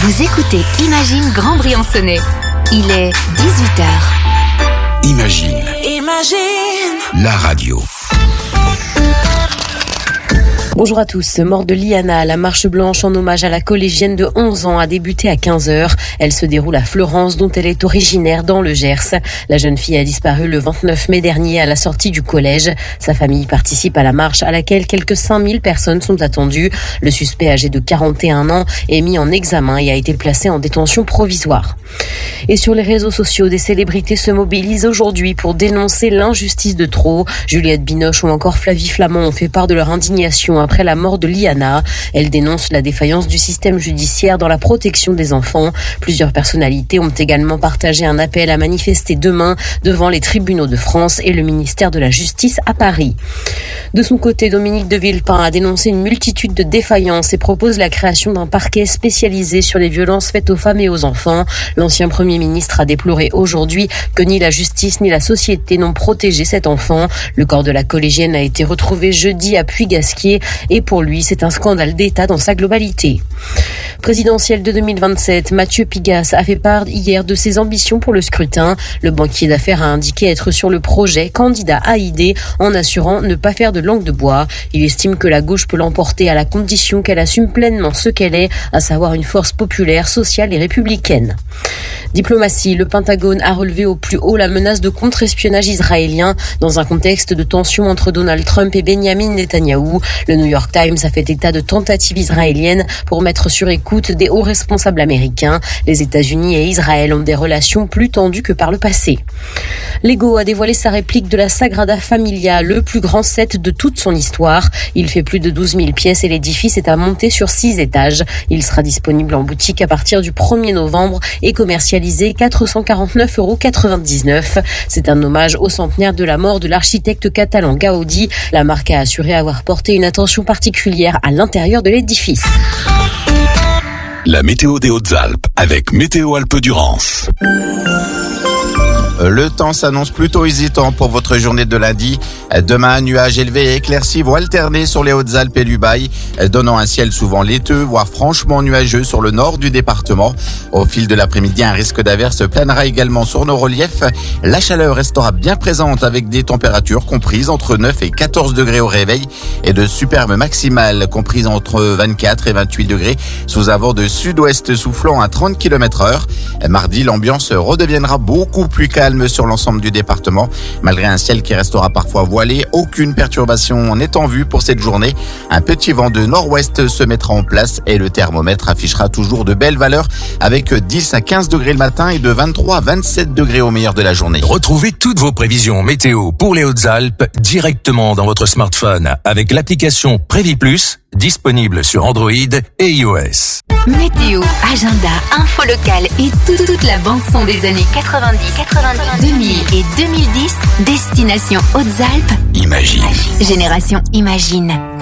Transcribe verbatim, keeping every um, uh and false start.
Vous écoutez Imagine Grand Briançonnais. Il est dix-huit heures. Imagine. Imagine. La radio. Bonjour à tous. Mort de Liana, la marche blanche en hommage à la collégienne de onze ans a débuté à quinze heures. Elle se déroule à Fleurance, dont elle est originaire dans le Gers. La jeune fille a disparu le vingt-neuf mai dernier à la sortie du collège. Sa famille participe à la marche à laquelle quelques cinq mille personnes sont attendues. Le suspect, âgé de quarante et un ans, est mis en examen et a été placé en détention provisoire. Et sur les réseaux sociaux, des célébrités se mobilisent aujourd'hui pour dénoncer l'injustice de trop. Juliette Binoche ou encore Flavie Flament ont fait part de leur indignation après la mort de Liana. Elle dénonce la défaillance du système judiciaire dans la protection des enfants. Plusieurs personnalités ont également partagé un appel à manifester demain devant les tribunaux de France et le ministère de la Justice à Paris. De son côté, Dominique de Villepin a dénoncé une multitude de défaillances et propose la création d'un parquet spécialisé sur les violences faites aux femmes et aux enfants. L'ancien Premier ministre a déploré aujourd'hui que ni la justice ni la société n'ont protégé cet enfant. Le corps de la collégienne a été retrouvé jeudi à Puy-Gasquier et pour lui, c'est un scandale d'État dans sa globalité. Présidentielle de deux mille vingt-sept, Mathieu Pigasse a fait part hier de ses ambitions pour le scrutin. Le banquier d'affaires a indiqué être sur le projet candidat à I D en assurant ne pas faire de langue de bois. Il estime que la gauche peut l'emporter à la condition qu'elle assume pleinement ce qu'elle est, à savoir une force populaire, sociale et républicaine. Diplomatie, le Pentagone a relevé au plus haut la menace de contre-espionnage israélien dans un contexte de tension entre Donald Trump et Benjamin Netanyahou. Le New York Times a fait état de tentatives israéliennes pour mettre sur écoute des hauts responsables américains. Les États-Unis et Israël ont des relations plus tendues que par le passé. Lego a dévoilé sa réplique de la Sagrada Familia, le plus grand set de toute son histoire. Il fait plus de douze mille pièces et l'édifice est à monter sur six étages. Il sera disponible en boutique à partir du premier novembre et commercialisé quatre cent quarante-neuf euros quatre-vingt-dix-neuf. C'est un hommage au centenaire de la mort de l'architecte catalan Gaudi. La marque a assuré avoir porté une attention particulière à l'intérieur de l'édifice. La météo des Hautes-Alpes avec Météo Alpes-Durance. Le temps s'annonce plutôt hésitant pour votre journée de lundi. Demain, nuages élevés et éclaircies vont alterner sur les Hautes-Alpes et l'Ubaye, donnant un ciel souvent laiteux, voire franchement nuageux sur le nord du département. Au fil de l'après-midi, un risque d'averse planera également sur nos reliefs. La chaleur restera bien présente avec des températures comprises entre neuf et quatorze degrés au réveil et de superbes maximales comprises entre vingt-quatre et vingt-huit degrés sous un vent de sud-ouest soufflant à trente kilomètres heure. Mardi, l'ambiance redeviendra beaucoup plus calme sur l'ensemble du département. Malgré un ciel qui restera parfois voilé, aucune perturbation n'est en vue pour cette journée. Un petit vent de nord-ouest se mettra en place et le thermomètre affichera toujours de belles valeurs avec dix à quinze degrés le matin et de vingt-trois à vingt-sept degrés au meilleur de la journée. Retrouvez toutes vos prévisions météo pour les Hautes-Alpes directement dans votre smartphone avec l'application Prévi Plus, disponible sur Android et iOS. Météo, agenda, info locale et tout- toute la bande-son des années quatre-vingt-dix, quatre-vingt-dix, deux mille et deux mille dix. Destination Hautes-Alpes. Imagine. Génération Imagine.